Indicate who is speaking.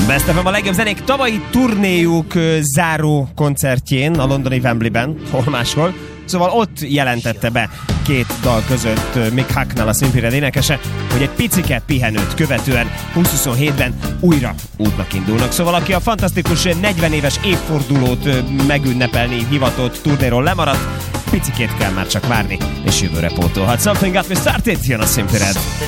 Speaker 1: Best FM a legjobb zenék tavalyi turnéjuk záró koncertjén a londoni Wembleyben, hol máshol. Szóval ott jelentette be két dal között Mick Hucknall, a Simply Red énekese, hogy egy picike pihenőt követően 2027-ben újra útnak indulnak. Szóval aki a fantasztikus 40 éves évfordulót megünnepelni hivatott turnéról lemaradt, picikét kell már csak várni, és jövőre pótolhat. Something Got Me Started, jön a Simply Red.